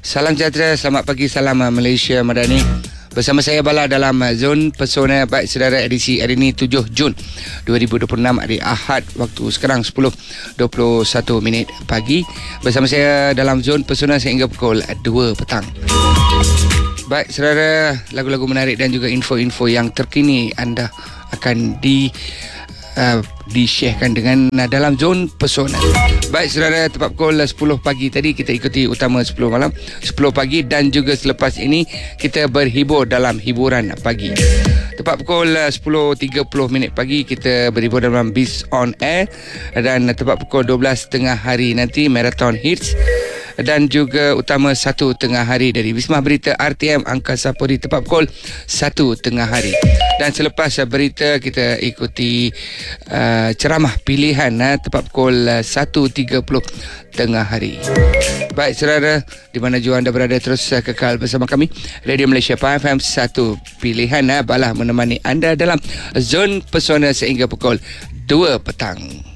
Salam sejahtera, selamat pagi, salam Malaysia Madani. Bersama saya Bala dalam Zon Pesona. Baik saudara, edisi hari ini 7 Jun 2026, hari Ahad, waktu sekarang 10.21 pagi. Bersama saya dalam Zon Pesona sehingga pukul 2 petang. Baik saudara, lagu-lagu menarik dan juga info-info yang terkini anda akan di-sharekan dengan dalam Zon Pesona. Baik saudara, tepat pukul 10 pagi tadi kita ikuti utama 10 malam, 10 pagi, dan juga selepas ini kita berhibur dalam hiburan pagi. Tepat pukul 10.30 pagi kita berhibur dalam Beast on Air, dan tepat pukul 12 tengah hari nanti Marathon Hits, dan juga utama 1 tengah hari dari Wisma Berita RTM Angkasa Puri tepat pukul 1 tengah hari. Dan selepas berita kita ikuti ceramah pilihan tepat pukul 1.30 tengah hari. Baik saudara, di mana jua anda berada, terus kekal bersama kami Radio Malaysia FM 1 pilihan. Bala menemani anda dalam Zon Pesona sehingga pukul 2 petang.